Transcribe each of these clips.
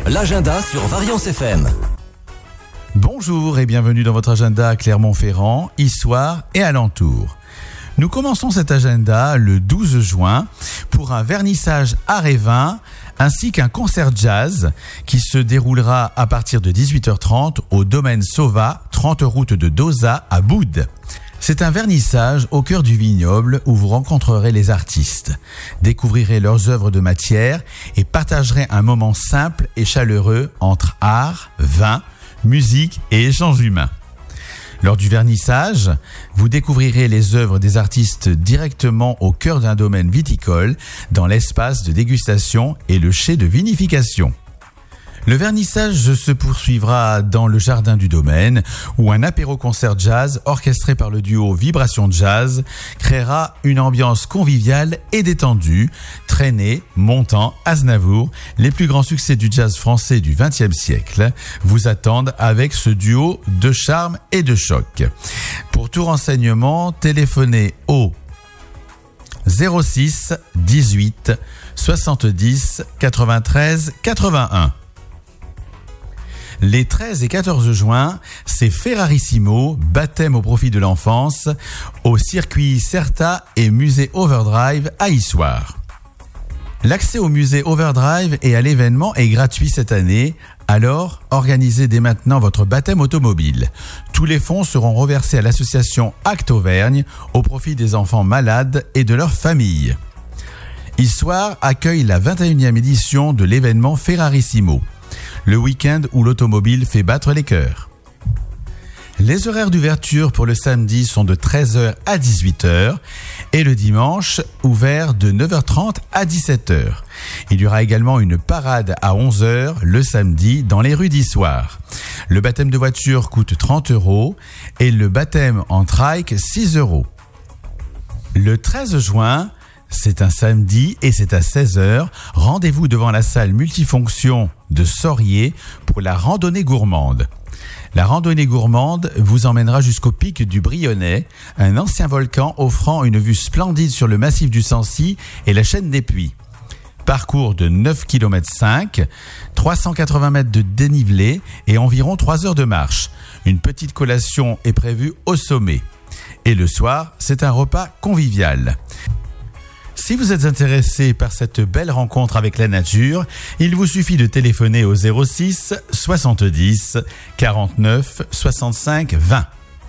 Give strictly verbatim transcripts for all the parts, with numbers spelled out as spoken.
l'agenda sur Variance F M. Bonjour et bienvenue dans votre agenda à Clermont-Ferrand, Issoire et alentour. Nous commençons cet agenda le douze juin pour un vernissage à Révin ainsi qu'un concert jazz qui se déroulera à partir de dix-huit heures trente au domaine Sauva, trente route de Doza à Boudes. C'est un vernissage au cœur du vignoble où vous rencontrerez les artistes, découvrirez leurs œuvres de matière et partagerez un moment simple et chaleureux entre art, vin, musique et échanges humains. Lors du vernissage, vous découvrirez les œuvres des artistes directement au cœur d'un domaine viticole, dans l'espace de dégustation et le chai de vinification. Le vernissage se poursuivra dans le jardin du domaine, où un apéro-concert jazz orchestré par le duo Vibration Jazz créera une ambiance conviviale et détendue. Traînée, Montant, Aznavour, les plus grands succès du jazz français du vingtième siècle, vous attendent avec ce duo de charme et de choc. Pour tout renseignement, téléphonez au zéro six dix-huit soixante-dix quatre-vingt-treize quatre-vingt-un. Les treize et quatorze juin, c'est Ferrarissimo, baptême au profit de l'enfance, au circuit Certa et musée Overdrive à Issoire. L'accès au musée Overdrive et à l'événement est gratuit cette année, alors organisez dès maintenant votre baptême automobile. Tous les fonds seront reversés à l'association Acte Auvergne au profit des enfants malades et de leurs familles. Issoire accueille la vingt et unième édition de l'événement Ferrarissimo, le week-end où l'automobile fait battre les cœurs. Les horaires d'ouverture pour le samedi sont de treize heures à dix-huit heures et le dimanche ouvert de neuf heures trente à dix-sept heures. Il y aura également une parade à onze heures le samedi dans les rues d'Issoire. Le baptême de voiture coûte trente euros et le baptême en trike six euros. Le treize juin, c'est un samedi et c'est à seize heures. Rendez-vous devant la salle multifonction de Sorier pour la randonnée gourmande. La randonnée gourmande vous emmènera jusqu'au pic du Brionnais, un ancien volcan offrant une vue splendide sur le massif du Sancy et la chaîne des Puys. Parcours de neuf virgule cinq kilomètres, trois cent quatre-vingts mètres de dénivelé et environ trois heures de marche. Une petite collation est prévue au sommet. Et le soir, c'est un repas convivial. Si vous êtes intéressé par cette belle rencontre avec la nature, il vous suffit de téléphoner au zéro six soixante-dix quarante-neuf soixante-cinq vingt.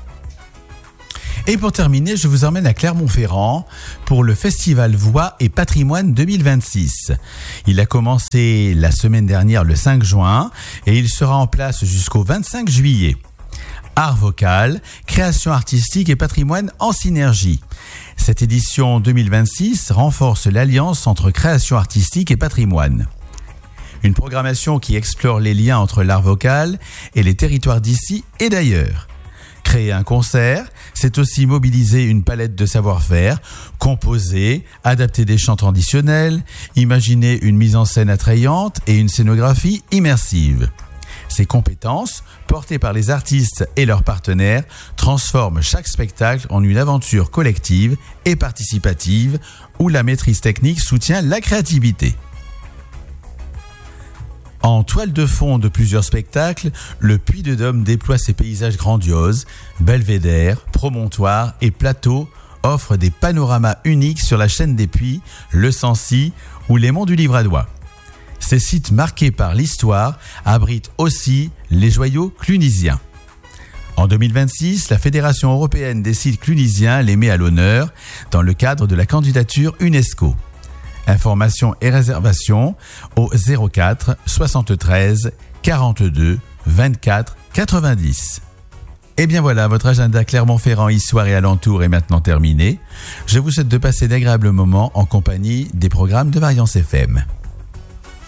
Et pour terminer, je vous emmène à Clermont-Ferrand pour le festival Voix et Patrimoine deux mille vingt-six. Il a commencé la semaine dernière le cinq juin et il sera en place jusqu'au vingt-cinq juillet. Art vocal, création artistique et patrimoine en synergie. Cette édition deux mille vingt-six renforce l'alliance entre création artistique et patrimoine. Une programmation qui explore les liens entre l'art vocal et les territoires d'ici et d'ailleurs. Créer un concert, c'est aussi mobiliser une palette de savoir-faire, composer, adapter des chants traditionnels, imaginer une mise en scène attrayante et une scénographie immersive. Ces compétences, portées par les artistes et leurs partenaires, transforment chaque spectacle en une aventure collective et participative où la maîtrise technique soutient la créativité. En toile de fond de plusieurs spectacles, le Puy-de-Dôme déploie ses paysages grandioses, belvédères, promontoires et plateaux offrent des panoramas uniques sur la chaîne des Puys, le Sancy ou les monts du Livradois. Ces sites marqués par l'histoire abritent aussi les joyaux clunisiens. En deux mille vingt-six, la Fédération européenne des sites clunisiens les met à l'honneur dans le cadre de la candidature UNESCO. Informations et réservations au zéro quatre soixante-treize quarante-deux vingt-quatre quatre-vingt-dix. Et bien voilà, votre agenda Clermont-Ferrand, Issoire et alentour est maintenant terminé. Je vous souhaite de passer d'agréables moments en compagnie des programmes de Variance F M.